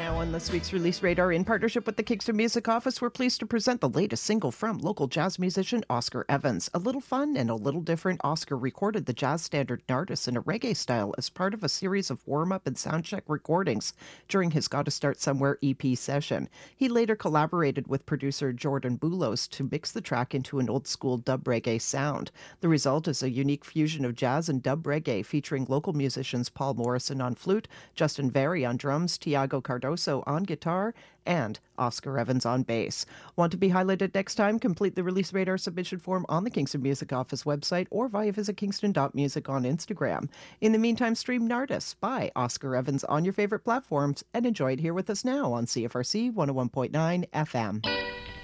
Now on this week's Release Radar, in partnership with the Kingston Music Office, we're pleased to present the latest single from local jazz musician Oscar Evans. A little fun and a little different, Oscar recorded the jazz standard Nardis in a reggae style as part of a series of warm-up and soundcheck recordings during his Gotta Start Somewhere EP session. He later collaborated with producer Jordan Boulos to mix the track into an old-school dub reggae sound. The result is a unique fusion of jazz and dub reggae featuring local musicians Paul Morrison on flute, Justin Very on drums, Tiago Cardoso on guitar, and Oscar Evans on bass. Want to be highlighted next time? Complete the Release Radar submission form on the Kingston Music Office website or via visit kingston.music on Instagram. In the meantime, stream Nardis by Oscar Evans on your favorite platforms and enjoy it here with us now on CFRC 101.9 FM.